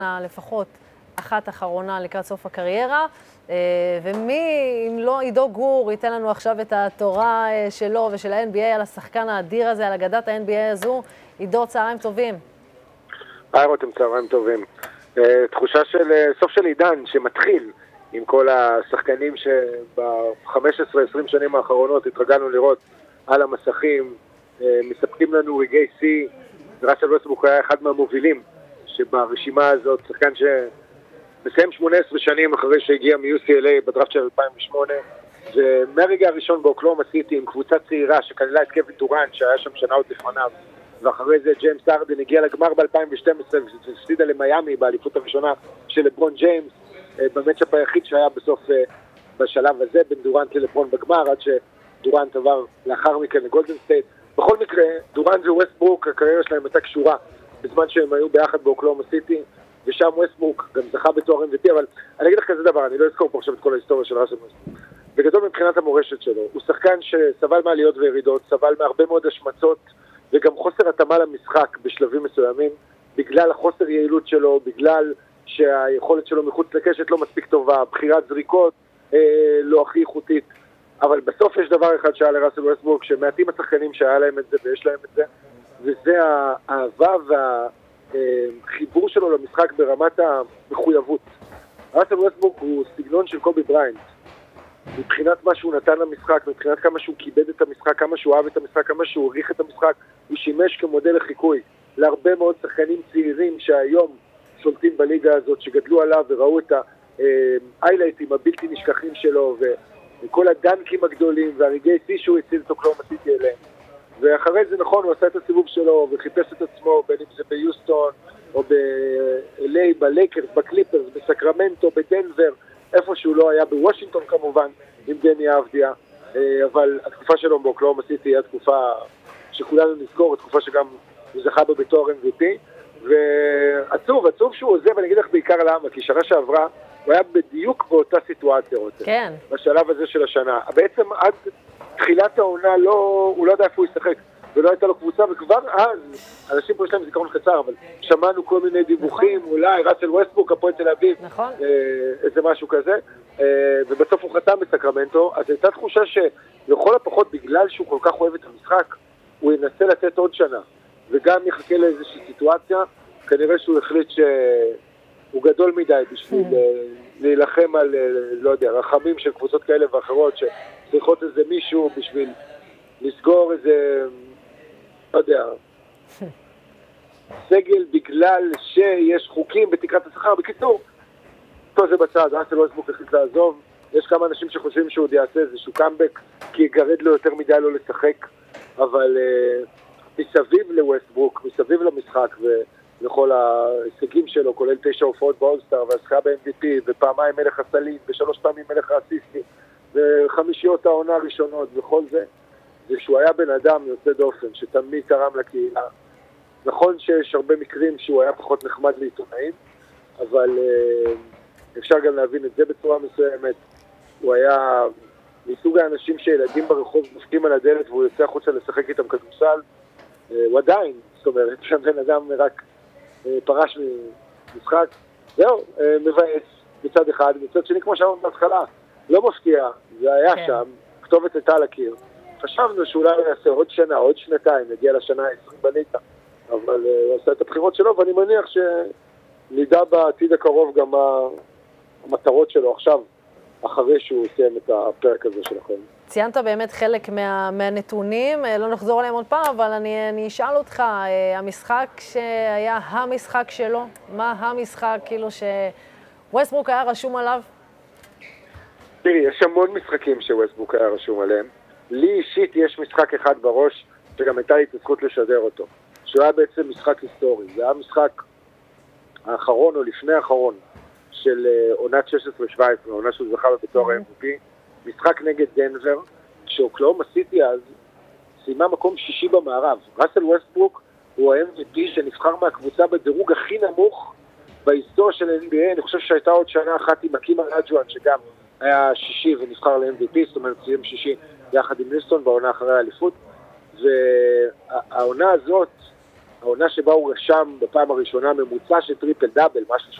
לפחות אחת אחרונה לקראת סוף הקריירה, ומי, אם לא עידו גור, ייתן לנו עכשיו את התורה שלו ושל ה-NBA על השחקן האדיר הזה, על אגדת ה-NBA הזו. עידו, צהריים טובים. היי רותם, צהריים טובים. תחושה של סוף של עידן שמתחיל עם כל השחקנים שב-15-20 שנים האחרונות התרגלנו לראות על המסכים, מספקים לנו רגעי שיא. ראסל ווסטברוק היה אחד מהמובילים שברשימה הזאת, שחקן שמסיים 18 שנים אחרי שהגיע מ-UCLA בדראפט של 2008, ומהרגע הראשון באוקלהומה סיטי עם קבוצה צעירה שכללה את קווין דורנט שהיה שם שנה עוד לפניו, ואחרי זה ג'יימס הרדן הגיע לגמר ב-2012 והפסידה למיימי באליפות הראשונה של לברון ג'יימס, במצ'אפ היחיד שהיה בסוף בשלב הזה בין דורנט ללברון בגמר, עד שדורנט עבר לאחר מכן לגולדן סטייט. בכל מקרה, דורנט וווסטברוק, הקריירה שלהם הייתה קשורה בזמן שהם היו ביחד באוקלהומה סיטי, ושם ווסטברוק גם זכה בתואר MVP, אבל אני אגיד לך כזה דבר, אני לא אזכור פה עכשיו את כל ההיסטוריה של ראסל ווסטברוק. בגדול מבחינת המורשת שלו, הוא שחקן שסבל מעליות וירידות, סבל מהרבה מאוד השמצות, וגם חוסר התאמה למשחק בשלבים מסוימים, בגלל החוסר יעילות שלו, בגלל שהיכולת שלו מחוץ לקשת לא מספיק טובה, בחירת זריקות לא הכי איכותית, אבל בסוף יש דבר אחד שהיה לראסל ווסטברוק, שמעטים השחקנים שהיה להם את זה ויש להם את זה, וזה האהבה והחיבור שלו למשחק ברמת המחויבות. ראסל ווסטברוק הוא סגנון של קובי בריינט, מבחינת מה שהוא נתן למשחק, מבחינת כמה שהוא כיבד את המשחק, כמה שהוא אהב את המשחק, כמה שהוא עריך את המשחק, הוא שימש כמודל לחיקוי להרבה מאוד שחקנים צעירים שהיום שולטים בליגה הזאת, שגדלו עליו וראו את האיילייטים הבלתי נשכחים שלו וכל הדנקים הגדולים והרגעי שיא שהוא הציל את אוקלהומה סיטי אליהם. ואחרי זה נכון, הוא עשה את הסיבוב שלו וחיפש את עצמו, בין אם זה ביוסטון או ב-LA, בלייקרס, בקליפרס, בסקרמנטו, בדנבר, איפה שהוא לא היה, בוושינגטון כמובן, עם דני אבדיה, אבל התקופה שלו באוקלהומה סיטי היא התקופה שכולנו נזכור, התקופה שגם הוא זכה בה בתואר MVP, ועצוב שהוא עוזב, אני אגיד לך בעיקר למה, כי שנה שעברה הוא היה בדיוק באותה סיטואציה, כן. בשלב הזה של השנה. בעצם עד תחילת העונה הוא לא יודע איפה הוא ישחק, ולא הייתה לו קבוצה, וכבר אז, אנשים פה יש להם זיכרון קצר, אבל שמענו כל מיני דיווחים, נכון. אולי ראסל ווסטברוק, הפועל תל אביב, נכון. איזה משהו כזה, ובסוף הוא חתם בסקרמנטו, אז הייתה תחושה שלכל הפחות, בגלל שהוא כל כך אוהב את המשחק, הוא ינסה לתת עוד שנה, וגם יחכה לאיזושהי סיטואציה, כנראה שהוא החליט שהוא גדול מדי בשביל להילחם על, לא יודע, רחמים של קבוצות כאלה ואחרות, שצריכות איזה מישהו בשביל לסגור איזה, לא יודע, סגל בגלל שיש חוקים בתקרת השכר. בקיצור, פה זה בצד, ראסל ווסטברוק החליט לעזוב. יש כמה אנשים שחושבים שהוא עוד יעשה איזשהו קאמבק, כי יגרד לו יותר מדי לא לשחק, אבל מסביב לווסטברוק, מסביב למשחק ולכל ההישגים שלו, כולל 9 הופעות באולסטאר, והזכייה ב-MVP, ופעמיים מלך הסלים, ו3 פעמים מלך האסיסטים, וחמישיות העונה הראשונות, וכל זה, זה שהוא היה בן אדם יוצא דופן, שתמיד תרם לקהילה. נכון שיש הרבה מקרים שהוא היה פחות נחמד לעיתונאים, אבל אפשר גם להבין את זה בצורה מסוימת. הוא היה מסוג האנשים שילדים ברחוב דופקים על הדלת והוא יוצא החוצה לשחק איתם כדורסל. הוא עדיין, זאת אומרת, שבן אדם רק פרש ממשחק. זהו, מבאס מצד אחד, מצד שני, כמו שאמרנו בהתחלה, לא מפתיע, זה היה כן. שם, כתובת הייתה על הקיר. חשבנו שאולי נעשה עוד שנה, עוד שנתיים, נגיע לשנה ה-20 בליגה, אבל הוא עשה את הבחירות שלו, ואני מניח שנדע בעתיד הקרוב גם המטרות שלו עכשיו, אחרי שהוא סיים את הפרק הזה שלכם. ציינת באמת חלק מהנתונים, לא נחזור עליהם עוד פעם, אבל אני אשאל אותך, המשחק שהיה המשחק שלו, מה המשחק כאילו שווסטברוק היה רשום עליו? תראי, יש המון משחקים שווסטברוק היה רשום עליהם. לי אישית יש משחק אחד בראש, שגם הייתה לי את הזכות לשדר אותו, שהוא היה בעצם משחק היסטורי. זה היה משחק האחרון או לפני האחרון של עונת 16-17, עונה שהוא זכה בתואר ה-MVP, משחק נגד דנבר, שאוקלהומה סיטי אז סיימה מקום 6 במערב. ראסל ווסטברוק הוא ה-MVP שנבחר מהקבוצה בדירוג הכי נמוך בהיסטוריה של NBA. אני חושב שהייתה עוד שנה אחת עם אקים ארג'ואן, שגם היה 6 ונבחר ל-MVP, זאת אומרת סיים 6 יחד עם ניסטון בעונה אחרי האליפות. והעונה הזאת העונה שבה הוא רשם בפעם הראשונה ממוצע של טריפל דאבל, משהו